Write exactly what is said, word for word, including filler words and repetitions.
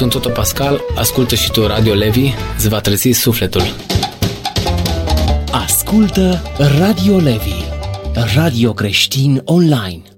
Sunt Toto Pascal, ascultă și tu Radio Levi, îți va trezi sufletul. Ascultă Radio Levi, radio creștin online.